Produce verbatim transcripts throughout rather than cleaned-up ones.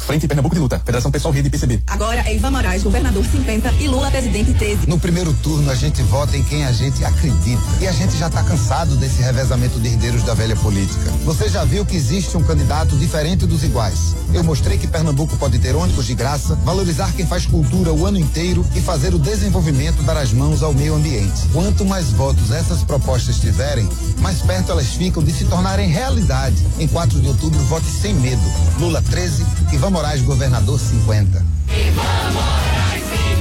Frente Pernambuco de Luta, Federação Pessoal Rede P C B. Agora é Ivan Moraes, governador cinquenta e Lula, presidente treze. No primeiro turno a gente vota em quem a gente acredita. E a gente já tá cansado desse revezamento de herdeiros da velha política. Você já viu que existe um candidato diferente dos iguais. Eu mostrei que Pernambuco pode ter ônibus de graça, valorizar quem faz cultura o ano inteiro e fazer o desenvolvimento dar as mãos ao meio ambiente. Quanto mais votos essas propostas tiverem, mais perto elas ficam de se tornarem realidade. Em quatro de outubro, vote sem medo. Lula treze, Ivan Moraes, governador cinquenta. Ivan Moraes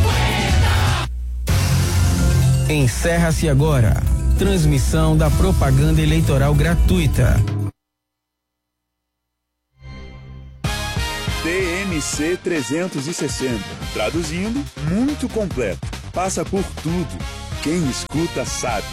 cinquenta. Encerra-se agora. Transmissão da propaganda eleitoral gratuita. T M C trezentos e sessenta. Traduzindo, muito completo. Passa por tudo. Quem escuta sabe.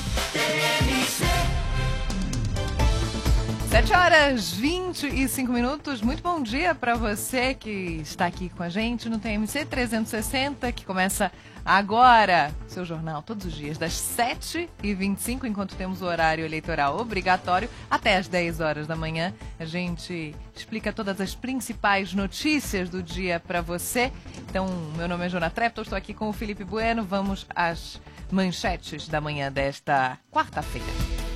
sete horas e vinte e cinco minutos. Muito bom dia para você que está aqui com a gente no T M C trezentos e sessenta, que começa agora. Seu jornal todos os dias, das sete e vinte e cinco, enquanto temos o horário eleitoral obrigatório, até as dez horas da manhã. A gente explica todas as principais notícias do dia para você. Então, meu nome é Jona Trepto, estou aqui com o Felipe Bueno. Vamos às manchetes da manhã desta quarta-feira.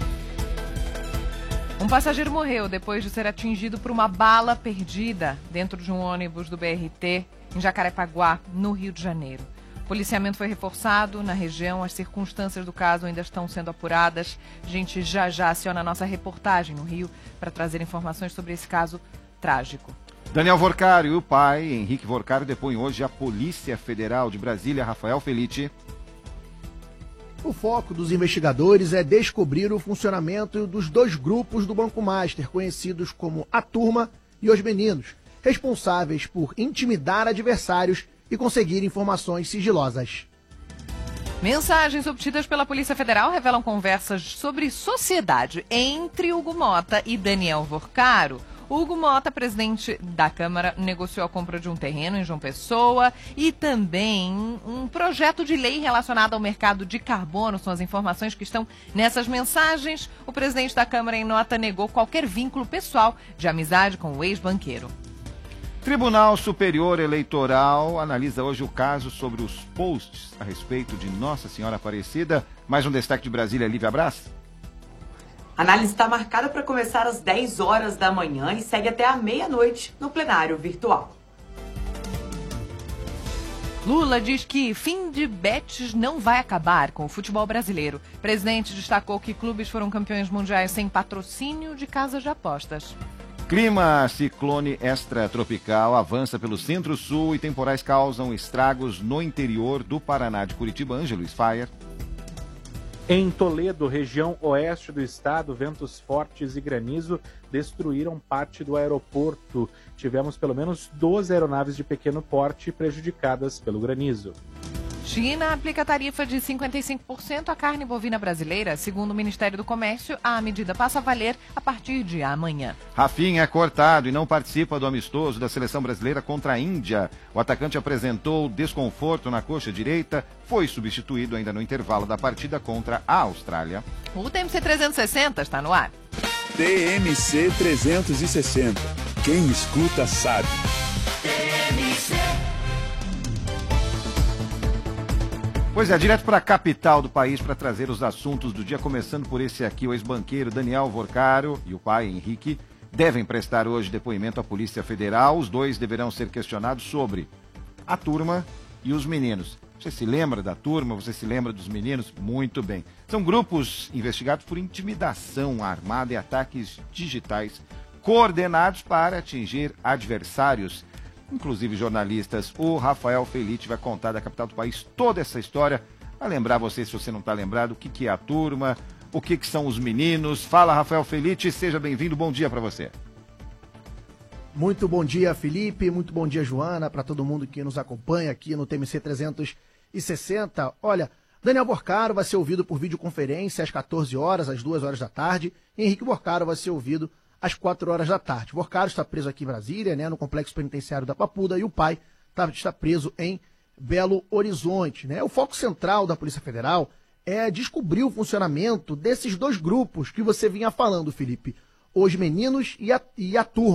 Um passageiro morreu depois de ser atingido por uma bala perdida dentro de um ônibus do B R T em Jacarepaguá, no Rio de Janeiro. O policiamento foi reforçado na região, as circunstâncias do caso ainda estão sendo apuradas. A gente já já aciona a nossa reportagem no Rio para trazer informações sobre esse caso trágico. Daniel Vorcário e o pai, Henrique Vorcário, depõem hoje a Polícia Federal de Brasília. Rafael Felitti. O foco dos investigadores é descobrir o funcionamento dos dois grupos do Banco Master, conhecidos como a Turma e os Meninos, responsáveis por intimidar adversários e conseguir informações sigilosas. Mensagens obtidas pela Polícia Federal revelam conversas sobre sociedade entre Hugo Mota e Daniel Vorcário. Hugo Mota, presidente da Câmara, negociou a compra de um terreno em João Pessoa e também um projeto de lei relacionado ao mercado de carbono. São as informações que estão nessas mensagens. O presidente da Câmara, em nota, negou qualquer vínculo pessoal de amizade com o ex-banqueiro. Tribunal Superior Eleitoral analisa hoje o caso sobre os posts a respeito de Nossa Senhora Aparecida. Mais um destaque de Brasília, Lívia Brás. A análise está marcada para começar às dez horas da manhã e segue até a meia-noite no plenário virtual. Lula diz que fim de bets não vai acabar com o futebol brasileiro. O presidente destacou que clubes foram campeões mundiais sem patrocínio de casas de apostas. Clima ciclone extratropical avança pelo centro-sul e temporais causam estragos no interior do Paraná. De Curitiba, Ângelos Fayer. Em Toledo, região oeste do estado, ventos fortes e granizo destruíram parte do aeroporto. Tivemos pelo menos doze aeronaves de pequeno porte prejudicadas pelo granizo. China aplica tarifa de cinquenta e cinco por cento à carne bovina brasileira. Segundo o Ministério do Comércio, a medida passa a valer a partir de amanhã. Rafinha é cortado e não participa do amistoso da seleção brasileira contra a Índia. O atacante apresentou desconforto na coxa direita, foi substituído ainda no intervalo da partida contra a Austrália. O T M C trezentos e sessenta está no ar. T M C trezentos e sessenta. Quem escuta sabe. T M C. Pois é, direto para a capital do país para trazer os assuntos do dia, começando por esse aqui, o ex-banqueiro Daniel Vorcário e o pai Henrique devem prestar hoje depoimento à Polícia Federal. Os dois deverão ser questionados sobre a turma e os meninos. Você se lembra da turma? Você se lembra dos meninos? Muito bem. São grupos investigados por intimidação armada e ataques digitais coordenados para atingir adversários, inclusive jornalistas. O Rafael Felitti vai contar da capital do país toda essa história. Vai lembrar você, se você não está lembrado, o que, que é a turma, o que, que são os meninos. Fala, Rafael Felitti, seja bem-vindo, bom dia para você. Muito bom dia, Felipe, muito bom dia, Joana, para todo mundo que nos acompanha aqui no T M C trezentos e sessenta. Olha, Daniel Vorcário vai ser ouvido por videoconferência às quatorze horas, às duas horas da tarde. E Henrique Vorcário vai ser ouvido às quatro horas da tarde. Vorcário está preso aqui em Brasília, né, no complexo penitenciário da Papuda, e o pai tá, está preso em Belo Horizonte. Né? O foco central da Polícia Federal é descobrir o funcionamento desses dois grupos que você vinha falando, Felipe. Os meninos e a, e a turma.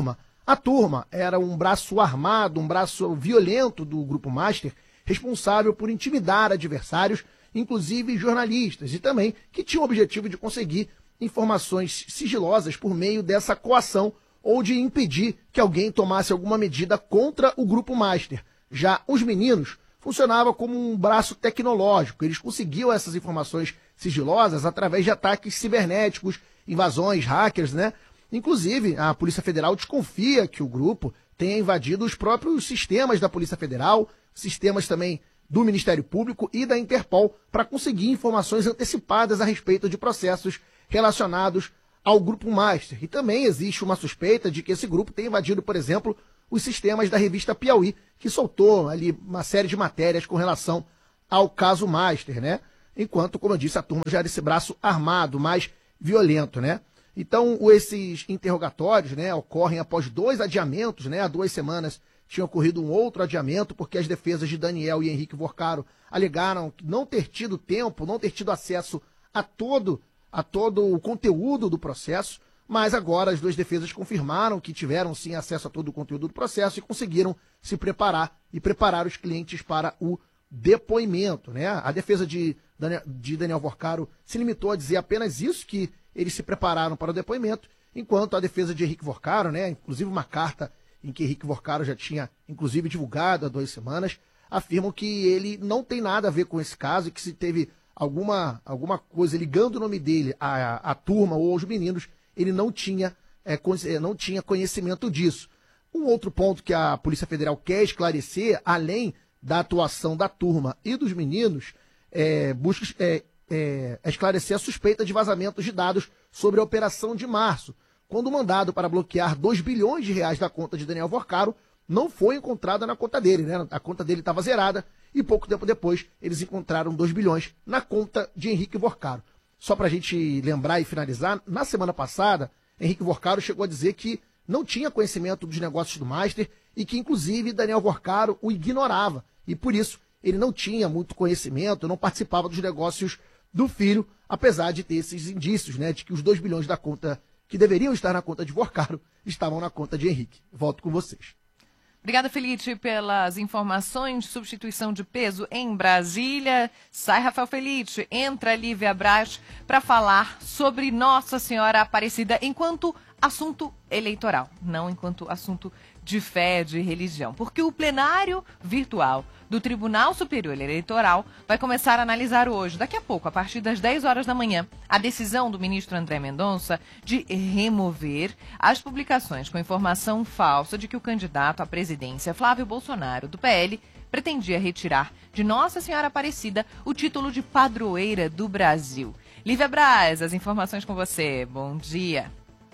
A turma era um braço armado, um braço violento do Grupo Master, responsável por intimidar adversários, inclusive jornalistas, e também que tinha o objetivo de conseguir informações sigilosas por meio dessa coação ou de impedir que alguém tomasse alguma medida contra o Grupo Master. Já os meninos funcionavam como um braço tecnológico, eles conseguiam essas informações sigilosas através de ataques cibernéticos, invasões, hackers, né? Inclusive, a Polícia Federal desconfia que o grupo tenha invadido os próprios sistemas da Polícia Federal, sistemas também do Ministério Público e da Interpol, para conseguir informações antecipadas a respeito de processos relacionados ao Grupo Master. E também existe uma suspeita de que esse grupo tenha invadido, por exemplo, os sistemas da revista Piauí, que soltou ali uma série de matérias com relação ao caso Master, né? Enquanto, como eu disse, a turma já era esse braço armado, mais violento, né? Então, esses interrogatórios, né, ocorrem após dois adiamentos, né? Há duas semanas tinha ocorrido um outro adiamento, porque as defesas de Daniel e Henrique Vorcaro alegaram não ter tido tempo, não ter tido acesso a todo, a todo o conteúdo do processo, mas agora as duas defesas confirmaram que tiveram sim acesso a todo o conteúdo do processo e conseguiram se preparar e preparar os clientes para o depoimento, né? A defesa de Daniel, de Daniel Vorcaro se limitou a dizer apenas isso, que eles se prepararam para o depoimento, enquanto a defesa de Henrique Vorcaro, né, inclusive uma carta em que Henrique Vorcaro já tinha, inclusive, divulgado há duas semanas, afirmam que ele não tem nada a ver com esse caso e que se teve alguma, alguma coisa ligando o nome dele à, à turma ou aos meninos, ele não tinha, é, não tinha conhecimento disso. Um outro ponto que a Polícia Federal quer esclarecer, além da atuação da turma e dos meninos, é, busca é, é, esclarecer a suspeita de vazamentos de dados sobre a Operação de Março, quando o mandado para bloquear dois bilhões de reais da conta de Daniel Vorcaro não foi encontrado na conta dele, né? A conta dele estava zerada e pouco tempo depois eles encontraram dois bilhões na conta de Henrique Vorcaro. Só para a gente lembrar e finalizar, na semana passada, Henrique Vorcaro chegou a dizer que não tinha conhecimento dos negócios do Master e que, inclusive, Daniel Vorcaro o ignorava. E, por isso, ele não tinha muito conhecimento, não participava dos negócios do filho, apesar de ter esses indícios, né, de que os dois bilhões da conta que deveriam estar na conta de Vorcaro estavam na conta de Henrique. Volto com vocês. Obrigada, Felipe, pelas informações. Substituição de peso em Brasília. Sai Rafael Felipe, entra Lívia Braz para falar sobre Nossa Senhora Aparecida enquanto assunto eleitoral, não enquanto assunto de fé, de religião. Porque o plenário virtual do Tribunal Superior Eleitoral vai começar a analisar hoje, daqui a pouco, a partir das dez horas da manhã, a decisão do ministro André Mendonça de remover as publicações com informação falsa de que o candidato à presidência, Flávio Bolsonaro, do P L, pretendia retirar de Nossa Senhora Aparecida o título de padroeira do Brasil. Lívia Braz, as informações com você. Bom dia.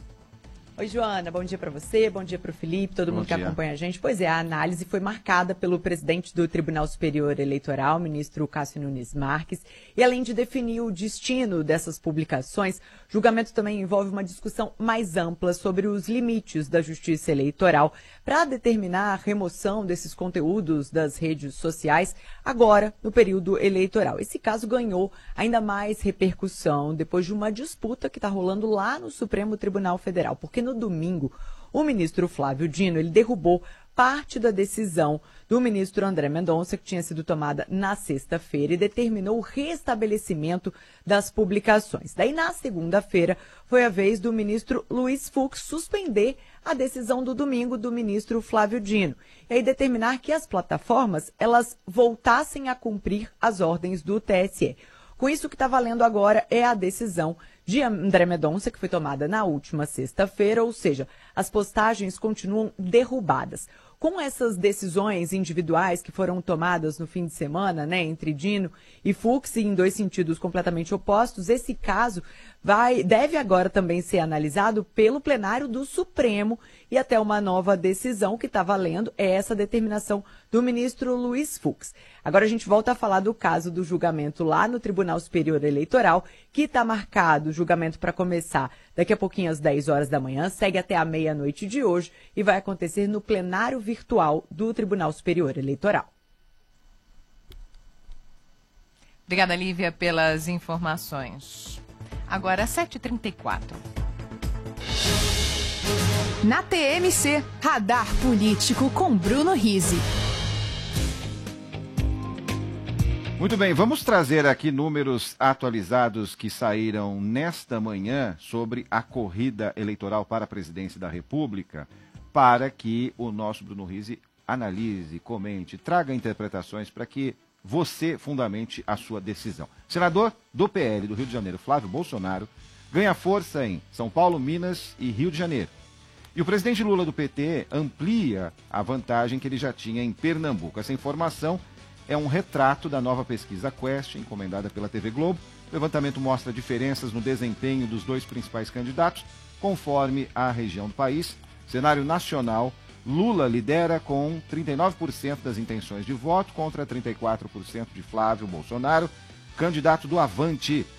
Oi, Joana, bom dia para você, bom dia para o Felipe, todo mundo que acompanha a gente. Pois é, a análise foi marcada pelo presidente do Tribunal Superior Eleitoral, ministro Cássio Nunes Marques, e além de definir o destino dessas publicações, o julgamento também envolve uma discussão mais ampla sobre os limites da justiça eleitoral para determinar a remoção desses conteúdos das redes sociais agora no período eleitoral. Esse caso ganhou ainda mais repercussão depois de uma disputa que está rolando lá no Supremo Tribunal Federal, porque no domingo, o ministro Flávio Dino, ele derrubou parte da decisão do ministro André Mendonça, que tinha sido tomada na sexta-feira, e determinou o restabelecimento das publicações. Daí, na segunda-feira, foi a vez do ministro Luiz Fux suspender a decisão do domingo do ministro Flávio Dino, e aí determinar que as plataformas, elas voltassem a cumprir as ordens do T S E. Com isso, o que está valendo agora é a decisão de André Mendonça, que foi tomada na última sexta-feira, ou seja, as postagens continuam derrubadas. Com essas decisões individuais que foram tomadas no fim de semana, né, entre Dino e Fux, em dois sentidos completamente opostos, esse caso vai, deve agora também ser analisado pelo plenário do Supremo e até uma nova decisão que está valendo é essa determinação do ministro Luiz Fux. Agora a gente volta a falar do caso do julgamento lá no Tribunal Superior Eleitoral, que está marcado o julgamento para começar daqui a pouquinho às dez horas da manhã, segue até a meia-noite de hoje e vai acontecer no plenário virtual do Tribunal Superior Eleitoral. Obrigada, Lívia, pelas informações. Agora, sete e trinta e quatro. Na T M C, Radar Político com Bruno Rizzi. Muito bem, vamos trazer aqui números atualizados que saíram nesta manhã sobre a corrida eleitoral para a presidência da República, para que o nosso Bruno Rizzi analise, comente, traga interpretações para que você fundamente a sua decisão. Senador do P L do Rio de Janeiro, Flávio Bolsonaro, ganha força em São Paulo, Minas e Rio de Janeiro. E o presidente Lula do P T amplia a vantagem que ele já tinha em Pernambuco. Essa informação é um retrato da nova pesquisa Quest, encomendada pela T V Globo. O levantamento mostra diferenças no desempenho dos dois principais candidatos, conforme a região do país. Cenário nacional, Lula lidera com trinta e nove por cento das intenções de voto contra trinta e quatro por cento de Flávio Bolsonaro, candidato do Avante.